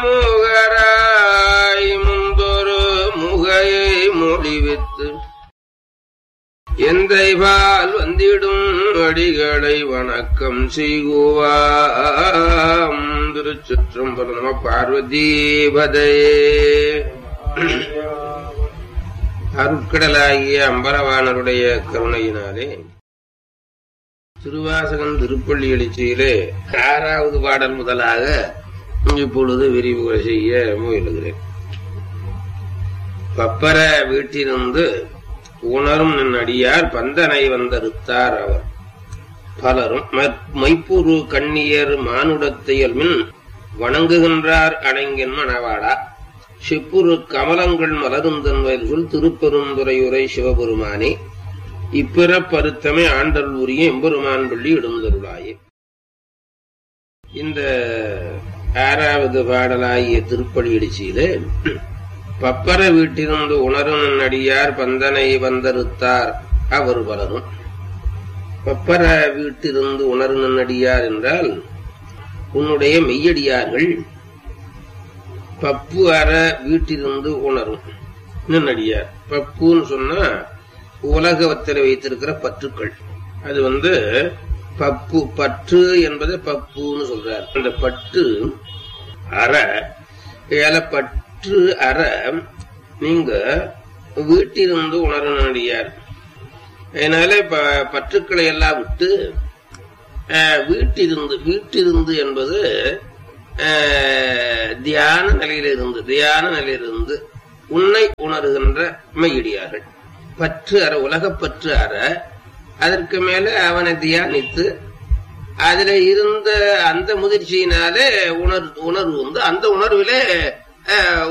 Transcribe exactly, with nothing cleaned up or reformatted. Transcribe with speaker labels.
Speaker 1: மூகராய் முந்தொரு முகையை மொழிவித்து எந்தைபால் வந்திடும் அடிகளை வணக்கம் செய்குவாம். திருச்சிற்றம்பலம். நம பார்வதீபதையே. அருட்கடலாகிய அம்பலவாணருடைய கருணையினாலே திருவாசகம் திருப்பள்ளி எழுச்சியிலே ஆறாவது பாடல் முதலாக இப்பொழுது விரிவுரை செய்ய முயலுகிறேன். பப்பர வீட்டிலிருந்து உணரும் நடியார் பந்தனை வந்தறுத்தார் அவர் பலரும் மைப்புரு கண்ணியர் மானுடத்தையல் மின் வணங்குகின்றார் அணங்கின் மணவாடா செப்புரு கமலங்கள் மலருந்தன் வயல் சொல் திருப்பெருந்துறையுரை சிவபெருமானே இப்பிறப்பருத்தமே ஆண்டல் உரிய எம்பெருமான் பள்ளி இடந்தருளாயே. இந்த ஆறாவது பாடலாகிய திருப்பலி எழுச்சியிலே பப்பர வீட்டிலிருந்து உணரும் நடியார் பந்தனை வந்தறுத்தார் அவர் பலரும். பப்பர வீட்டிலிருந்து உணரும் நடியார் என்றால் உன்னுடைய மெய்யடியார்கள் பப்பு அற வீட்டிலிருந்து உணரும் நடியார். பப்புன்னு சொன்னா உலகத்தில் வைத்திருக்கிற பற்றுக்கள். அது வந்து பப்பு பற்று என்பது பப்புன்னு சொல்றார். அந்த பட்டு அற ஏல பற்று அற நீங்க வீட்டிலிருந்து உணர நடியார். அதனால பற்றுக்களை எல்லாம் விட்டு வீட்டிலிருந்து வீட்டிலிருந்து என்பது தியான நிலையிலிருந்து தியான நிலையிலிருந்து உன்னை உணர்கின்ற மெய்யடியார்கள். பற்று அற உலகப்பற்று அற அதற்கு மேல அவனை தியானித்து அதுல இருந்த அந்த முதிர்ச்சியினாலே உணர் உணர்வு வந்து அந்த உணர்விலே